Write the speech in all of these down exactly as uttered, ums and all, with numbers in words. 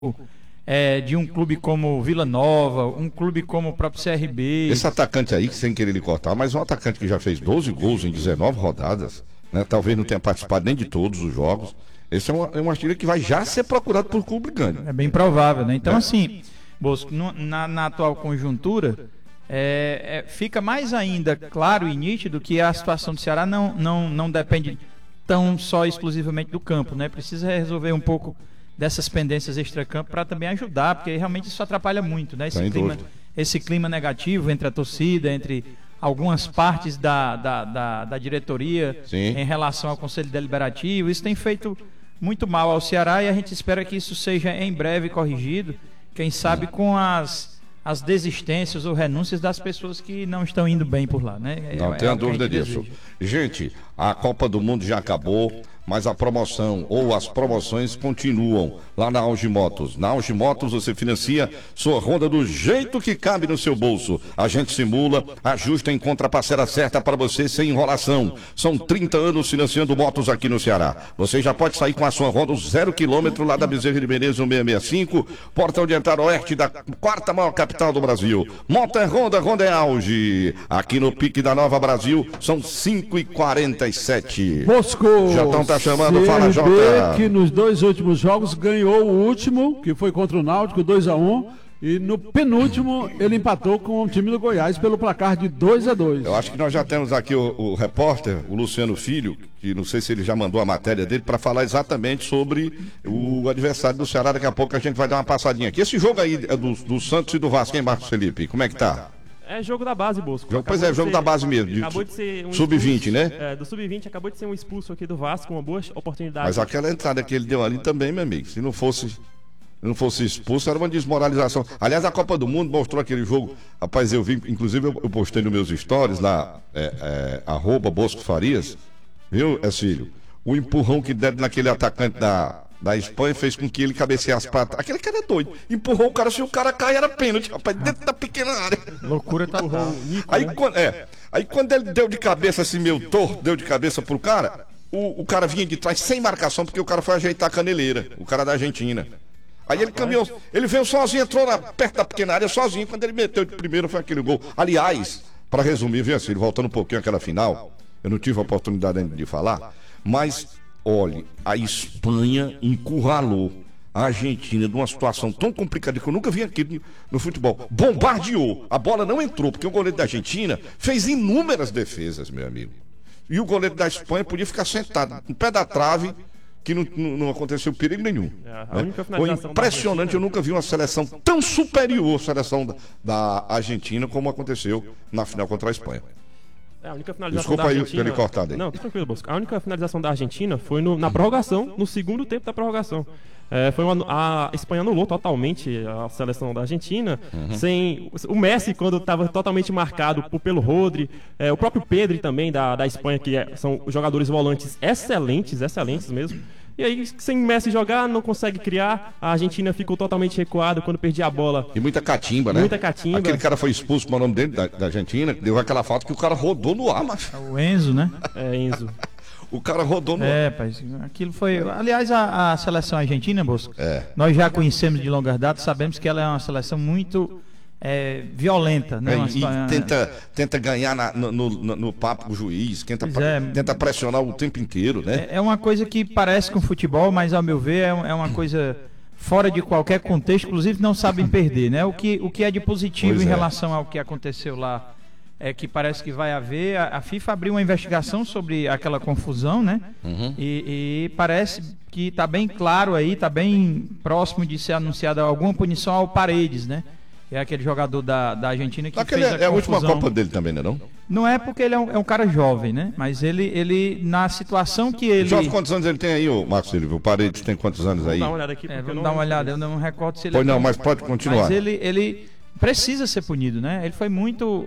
É, de um clube como Vila Nova, um clube como o próprio C R B. Esse atacante aí, sem querer lhe cortar, mas um atacante que já fez doze gols em dezenove rodadas, né? Talvez não tenha participado nem de todos os jogos. Esse é uma, é uma artilheiro que vai já ser procurado por clube grande. É bem provável, né? Então, é. assim, Bosco, no, na, na atual conjuntura, é, é, fica mais ainda claro e nítido que a situação do Ceará não, não, não depende tão só exclusivamente do campo, né? Precisa resolver um pouco dessas pendências extracampo para também ajudar, porque realmente isso atrapalha muito, né? Esse clima, esse clima negativo entre a torcida, entre algumas partes da, da, da, da diretoria. Sim. Em relação ao Conselho Deliberativo, isso tem feito muito mal ao Ceará e a gente espera que isso seja em breve corrigido, quem sabe com as, as desistências ou renúncias das pessoas que não estão indo bem por lá, né? Não é, tenha é dúvida disso. Gente, a Copa do Mundo já acabou, mas a promoção ou as promoções continuam lá na Auge Motos. Na Auge Motos você financia sua Honda do jeito que cabe no seu bolso. A gente simula, ajusta e encontra a parceira certa para você sem enrolação. São trinta anos financiando motos aqui no Ceará. Você já pode sair com a sua Honda zero quilômetro lá da Bezerra de Menezes seiscentos e sessenta e cinco, portão de entrada oeste da quarta maior capital do Brasil. Moto é Honda, Honda é Auge. Aqui no Pique da Nova Brasil são cinco e quarenta e sete. Bosco! Já estão tá chamando, fala Jota. Que nos dois últimos jogos ganhou o último, que foi contra o Náutico, dois a um, e no penúltimo ele empatou com o time do Goiás pelo placar de dois a dois. Eu acho que nós já temos aqui o, o repórter, o Luciano Filho, que não sei se ele já mandou a matéria dele, para falar exatamente sobre o adversário do Ceará. Daqui a pouco a gente vai dar uma passadinha aqui. Esse jogo aí é do, do Santos e do Vasco, hein, Marcos Felipe? Como é que tá? É jogo da base, Bosco. Jogo, pois é, jogo ser, da base mesmo. Acabou de ser um sub vinte, né? É, do sub vinte acabou de ser um expulso aqui do Vasco, uma boa oportunidade. Mas aquela entrada que ele deu ali também, meu amigo, se não fosse, não fosse expulso, era uma desmoralização. Aliás, a Copa do Mundo mostrou aquele jogo. Rapaz, eu vi, inclusive eu, eu postei nos meus stories lá, é, é, arroba Bosco Farias, viu, Esfilho? O empurrão que deram naquele atacante da... da Espanha fez com que ele cabeceasse para trás. Aquele cara é doido. Empurrou o cara, se o cara cair era pênalti, rapaz, dentro da pequena área. Loucura tá bom. Aí, né? quando, é, aí quando ele deu de cabeça assim, meu torto, deu de cabeça pro cara, o, o cara vinha de trás sem marcação, porque o cara foi ajeitar a caneleira, o cara da Argentina. Aí ele caminhou, ele veio sozinho, entrou na, perto da pequena área sozinho, quando ele meteu de primeiro foi aquele gol. Aliás, para resumir, viu assim, voltando um pouquinho àquela final, eu não tive a oportunidade ainda de falar, mas... Olha, a Espanha encurralou a Argentina numa situação tão complicada que eu nunca vi aqui no, no futebol. Bombardeou. A bola não entrou, porque o goleiro da Argentina fez inúmeras defesas, meu amigo. E o goleiro da Espanha podia ficar sentado no pé da trave, que não, não, não aconteceu perigo nenhum. É, a única finalização Foi impressionante, eu nunca vi uma seleção tão superior à seleção da, da Argentina como aconteceu na final contra a Espanha. É, a única finalização Desculpa da aí Argentina... pelo cortado aí. Não, tranquilo, Bosco. A única finalização da Argentina foi no, na prorrogação, no segundo tempo da prorrogação. É, foi uma, a Espanha anulou totalmente a seleção da Argentina. Uhum. Sem, o Messi, quando estava totalmente marcado por, pelo Rodri, é, o próprio Pedri também da, da Espanha, que é, são jogadores volantes excelentes, excelentes mesmo. E aí, sem Messi jogar, não consegue criar. A Argentina ficou totalmente recuada quando perdia a bola. E muita catimba, né? Muita catimba. Aquele cara foi expulso, mas o nome dele, da, da Argentina, deu aquela falta que o cara rodou no ar, mas... O Enzo, né? É, Enzo. O cara rodou no é, ar. Pai, aquilo foi... Aliás, a, a seleção argentina, Bosco, é. nós já conhecemos de longas datas, sabemos que ela é uma seleção muito... É, violenta, né? É, e tenta, tenta ganhar na, no, no, no papo com o juiz, tenta, é, tenta pressionar o tempo inteiro, né? É, é uma coisa que parece com futebol, mas ao meu ver é, é uma coisa fora de qualquer contexto, inclusive não sabem perder, né? O que, o que é de positivo pois em é. relação ao que aconteceu lá é que parece que vai haver, a, a FIFA abriu uma investigação sobre aquela confusão, né? Uhum. E, e parece que está bem claro aí, está bem próximo de ser anunciada alguma punição ao Paredes, né? É aquele jogador da, da Argentina que Aquele fez a é, é a confusão. última Copa dele também, não é não? Não é porque ele é um, é um cara jovem, né? Mas ele, ele, na situação que ele... Jovem, quantos anos ele tem aí, o Marcos Silvio? O Paredes tem quantos anos aí? Vamos dar uma olhada aqui. É, vamos não... dar uma olhada, eu não recordo se ele... Pois é não, tão... mas pode continuar. Mas ele, ele precisa ser punido, né? Ele foi muito...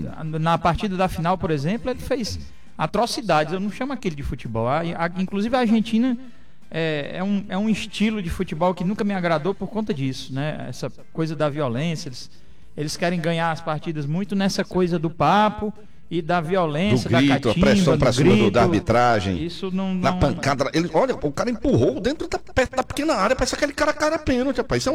Na partida da final, por exemplo, ele fez atrocidades. Eu não chamo aquele de futebol. A, a, inclusive a Argentina... É, é, um, é um estilo de futebol que nunca me agradou por conta disso, né? Essa coisa da violência, eles, eles querem ganhar as partidas muito nessa coisa do papo e da Do violência, grito, da a catimba, pressão pra do cima do- grito. da arbitragem. Isso não... Na não- pancada. Ele, olha, o cara empurrou dentro da, perto da pequena área. Parece aquele cara cara pênalti, rapaz. Isso é